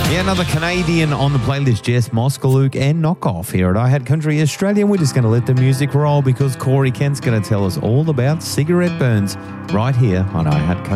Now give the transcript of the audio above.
Yeah, another Canadian on the playlist, Jess Moskalouk and Knockoff here at I Had Country Australia. And we're just going to let the music roll because Corey Kent's going to tell us all about cigarette burns right here on I Had Country.